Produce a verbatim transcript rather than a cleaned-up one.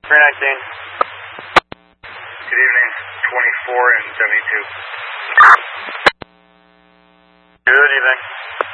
three nineteen. Good evening, twenty-four and seventy-two. Good evening.